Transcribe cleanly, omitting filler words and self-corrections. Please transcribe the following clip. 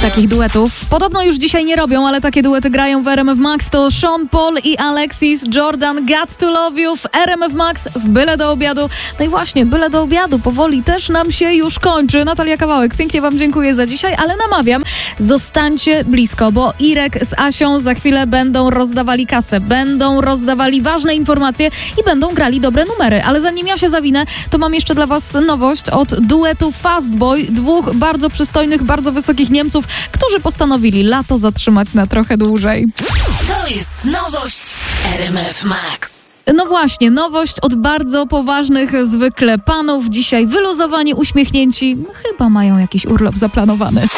takich duetów. Podobno już dzisiaj nie robią, ale takie duety grają w RMF Max. To Sean Paul i Alexis Jordan, Got to Love You w RMF Max w Byle do obiadu. No i właśnie, Byle do obiadu powoli też nam się już kończy. Natalia Kawałek, pięknie wam dziękuję za dzisiaj, ale namawiam, zostańcie blisko, bo Irek z Asią za chwilę będą rozdawali kasę, będą rozdawali ważne informacje i będą grali dobre numery. Ale zanim ja się zawinę, to mam jeszcze dla was nowość od duetu Fastboy, dwóch bardzo przystojnych, bardzo wysokich Niemców, którzy postanowili lato zatrzymać na trochę dłużej. To jest nowość RMF Max. No właśnie, nowość od bardzo poważnych zwykle panów. Dzisiaj wyluzowani, uśmiechnięci, chyba mają jakiś urlop zaplanowany.